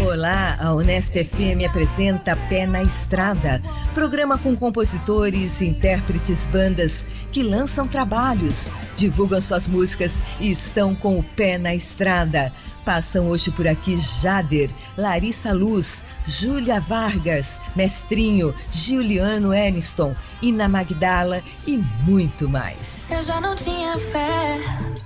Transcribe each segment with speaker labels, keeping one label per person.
Speaker 1: Olá, a Unesp FM apresenta Pé na Estrada, programa com compositores, intérpretes, bandas que lançam trabalhos, divulgam suas músicas e estão com o pé na estrada. Passam hoje por aqui Jader, Larissa Luz, Júlia Vargas, Mestrinho, Giuliano Aniston, Ina Magdala e muito mais.
Speaker 2: Eu já não tinha fé,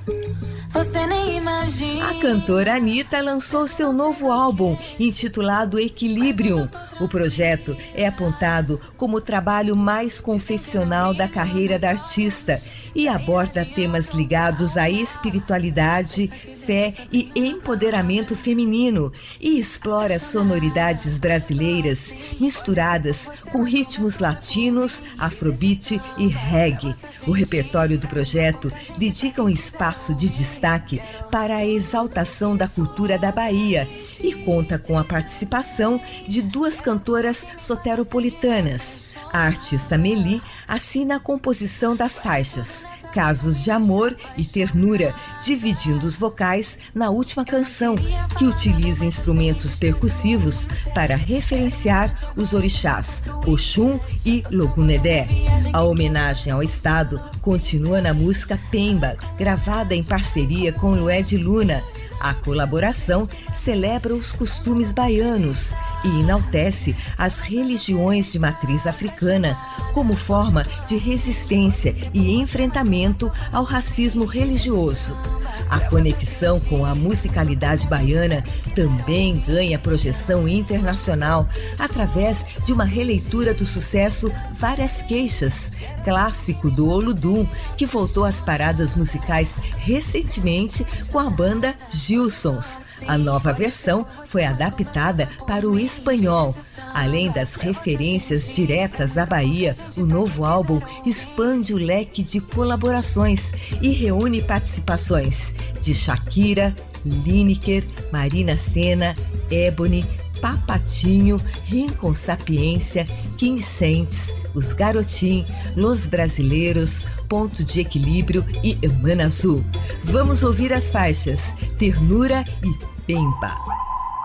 Speaker 2: você nem imagina.
Speaker 1: A cantora Anitta lançou seu novo álbum, intitulado Equilibrium. O projeto é apontado como o trabalho mais confessional da carreira da artista e aborda temas ligados à espiritualidade, fé e empoderamento feminino e explora sonoridades brasileiras misturadas com ritmos latinos, afrobeat e reggae. O repertório do projeto dedica um espaço de destaque para a exaltação da cultura da Bahia e conta com a participação de duas cantoras soteropolitanas. A artista Meli assina a composição das faixas Casos de Amor e Ternura, dividindo os vocais na última canção, que utiliza instrumentos percussivos para referenciar os orixás Oxum e Logunedé. A homenagem ao estado continua na música Pemba, gravada em parceria com Lued Luna. A colaboração celebra os costumes baianos e enaltece as religiões de matriz africana como forma de resistência e enfrentamento ao racismo religioso. A conexão com a musicalidade baiana também ganha projeção internacional através de uma releitura do sucesso Várias Queixas, clássico do Olodum, que voltou às paradas musicais recentemente com a banda Gilsons. A nova versão foi adaptada para o espanhol. Além das referências diretas à Bahia, o novo álbum expande o leque de colaborações e reúne participações de Shakira, Lineker, Marina Sena, Ebony, Papatinho, Rincon Sapiência, Kim Saints, Os Garotim, Los Brasileiros, Ponto de Equilíbrio e Mana Azul. Vamos ouvir as faixas Ternura e Pemba.